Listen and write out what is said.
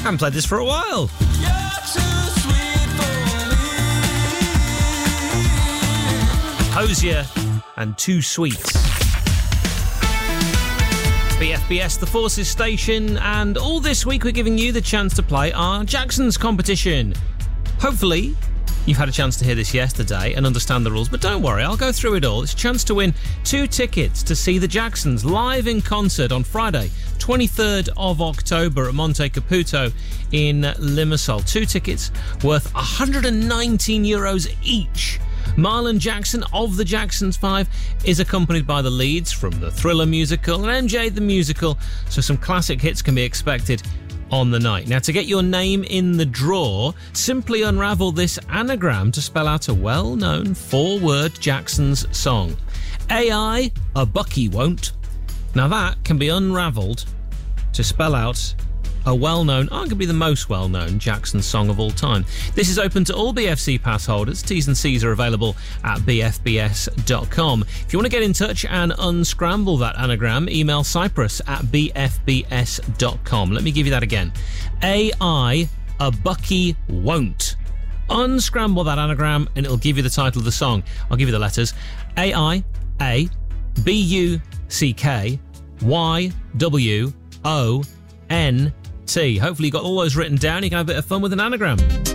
Haven't played this for a while. Hosier and Too Sweet. BFBS, the Forces station, and all this week we're giving you the chance to play our Jacksons competition. Hopefully you've had a chance to hear this yesterday and understand the rules, but don't worry, I'll go through it all. It's a chance to win 2 tickets to see the Jacksons live in concert on Friday, 23rd of October at Monte Caputo in Limassol. 2 tickets worth €119 each. Marlon Jackson of the Jacksons 5 is accompanied by the leads from the Thriller musical and MJ the musical, so some classic hits can be expected on the night. Now, to get your name in the draw, simply unravel this anagram to spell out a well-known 4-word Jacksons song. AI, a Bucky won't. Now that can be unravelled to spell out a well-known, arguably the most well-known Jacksons song of all time. This is open to all BFC pass holders. T's and C's are available at bfbs.com. If you want to get in touch and unscramble that anagram, email Cyprus at bfbs.com. Let me give you that again. AI, a Bucky won't. Unscramble that anagram and it'll give you the title of the song. I'll give you the letters. AI, B-U-C-K, Y-W-O-N-T. Hopefully you got all those written down. You can have a bit of fun with an anagram.